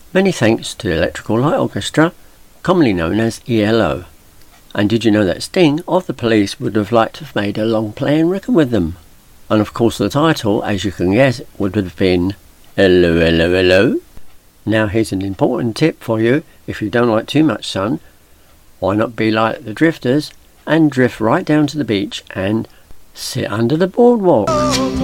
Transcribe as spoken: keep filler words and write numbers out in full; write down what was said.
Many thanks to the Electrical Light Orchestra, commonly known as E L O. And did you know that Sting of the Police would have liked to have made a long playing record with them? And of course the title, as you can guess, would have been Hello, Hello, Hello. Now here's an important tip for you. If you don't like too much sun, why not be like the Drifters and drift right down to the beach and sit under the boardwalk?